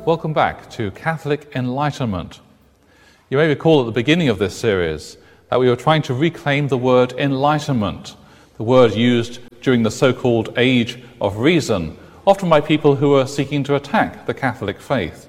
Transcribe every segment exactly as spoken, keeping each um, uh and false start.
welcome back to Catholic Enlightenment. You may recall at the beginning of this series that we were trying to reclaim the word enlightenment, the word used during the so-called Age of Reason, often by people who were seeking to attack the Catholic faith.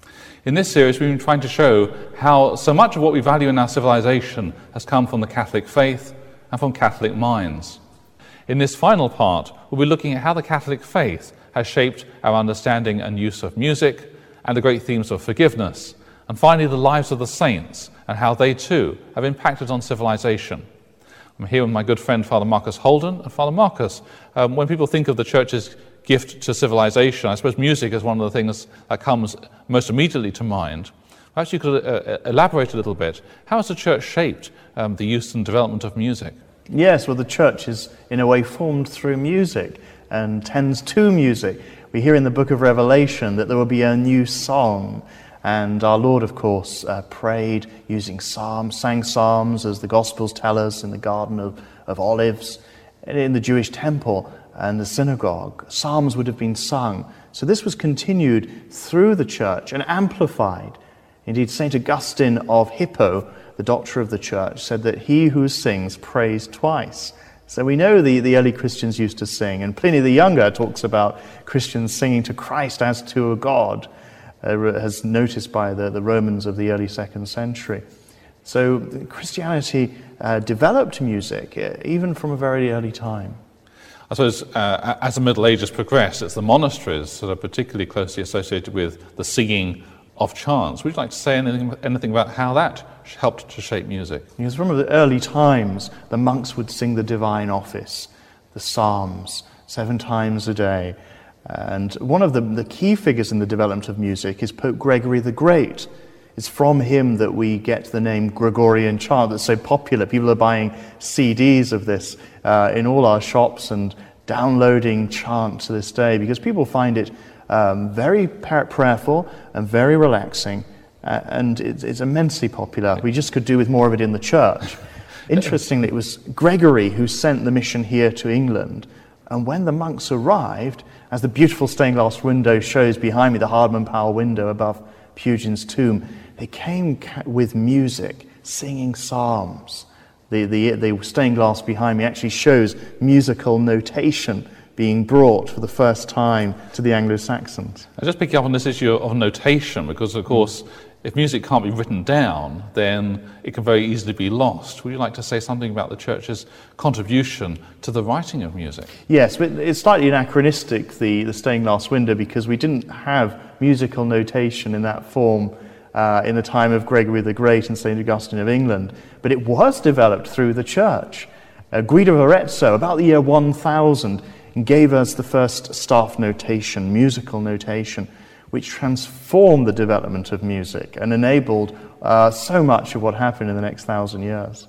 In this series, we've been trying to show how so much of what we value in our civilization has come from the Catholic faith and from Catholic minds. In this final part, we'll be looking at how the Catholic faith has shaped our understanding and use of music and the great themes of forgiveness, and finally the lives of the saints and how they too have impacted on civilization. I'm here with my good friend Father Marcus Holden. And Father Marcus, um, when people think of the Church's gift to civilization, I suppose music is one of the things that comes most immediately to mind. Perhaps you could uh, elaborate a little bit. How has the Church shaped um, the use and development of music? Yes, well, the Church is in a way formed through music and tends to music. We hear in the book of Revelation that there will be a new song, and our Lord, of course, uh, prayed using psalms, sang psalms, as the Gospels tell us, in the Garden of, of Olives, in the Jewish temple and the synagogue. Psalms would have been sung. So this was continued through the Church and amplified. Indeed, Saint Augustine of Hippo, the doctor of the Church, said that he who sings prays twice. So we know the, the early Christians used to sing, and Pliny the Younger talks about Christians singing to Christ as to a God, uh, as noticed by the, the Romans of the early second century. So Christianity uh, developed music, uh, even from a very early time. I suppose uh, as the Middle Ages progressed, it's the monasteries that are particularly closely associated with the singing of chants. Would you like to say anything, anything about how that helped to shape music? Because from the early times, the monks would sing the divine office, the psalms, seven times a day. And one of the, the key figures in the development of music is Pope Gregory the Great. It's from him that we get the name Gregorian chant that's so popular. People are buying C Ds of this uh, in all our shops and downloading chant to this day because people find it um, very prayerful and very relaxing. Uh, and it's, it's immensely popular. We just could do with more of it in the church. Interestingly, it was Gregory who sent the mission here to England. And when the monks arrived, as the beautiful stained glass window shows behind me, the Hardman Powell window above Pugin's tomb, they came ca- with music, singing psalms. The, the, the stained glass behind me actually shows musical notation being brought for the first time to the Anglo-Saxons. I just picking up on this issue of notation, because of course, if music can't be written down, then it can very easily be lost. Would you like to say something about the Church's contribution to the writing of music? Yes, but it's slightly anachronistic, the, the stained glass window, because we didn't have musical notation in that form uh, in the time of Gregory the Great and Saint Augustine of England. But it was developed through the Church. Uh, Guido of Arezzo, about the year one thousand, gave us the first staff notation, musical notation, which transformed the development of music and enabled uh, so much of what happened in the next thousand years.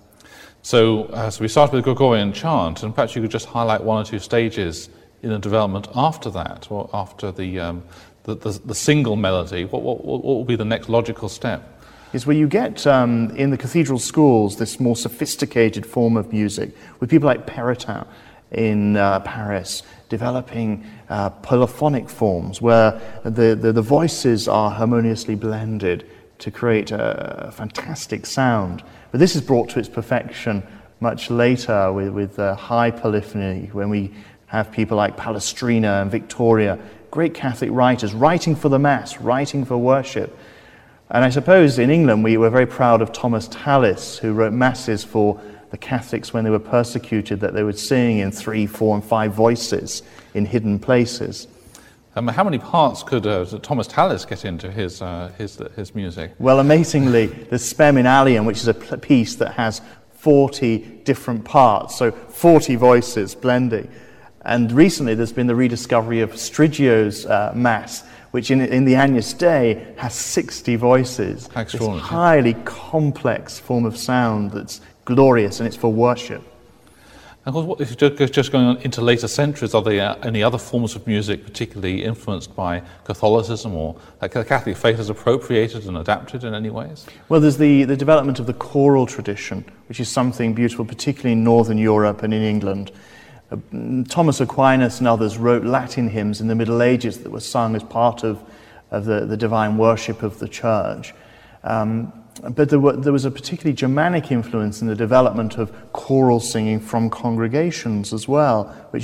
So, uh, so we started with Gregorian chant, and perhaps you could just highlight one or two stages in the development after that, or after the um, the, the, the single melody. What, what, what will be the next logical step? Is where you get, um, in the cathedral schools, this more sophisticated form of music, with people like Perotin in uh, Paris, developing uh, polyphonic forms where the, the, the voices are harmoniously blended to create a, a fantastic sound. But this is brought to its perfection much later with, with uh, high polyphony, when we have people like Palestrina and Victoria, great Catholic writers, writing for the Mass, writing for worship. And I suppose in England we were very proud of Thomas Tallis, who wrote masses for the Catholics when they were persecuted, that they would sing in three, four, and five voices in hidden places. Um, how many parts could uh, Thomas Tallis get into his uh, his his music? Well, amazingly, there's Spem in Allium, which is a piece that has forty different parts, so forty voices blending. And recently, there's been the rediscovery of Striggio's uh, Mass, which in, in the Agnus Dei has sixty voices. It's a highly complex form of sound that's glorious, and it's for worship. And what, if you're just going on into later centuries, are there any other forms of music particularly influenced by Catholicism, or that the Catholic faith has appropriated and adapted in any ways? Well, there's the, the development of the choral tradition, which is something beautiful, particularly in Northern Europe and in England. Uh, Thomas Aquinas and others wrote Latin hymns in the Middle Ages that were sung as part of of the, the divine worship of the church. Um, but there, were, there was a particularly Germanic influence in the development of choral singing from congregations as well, which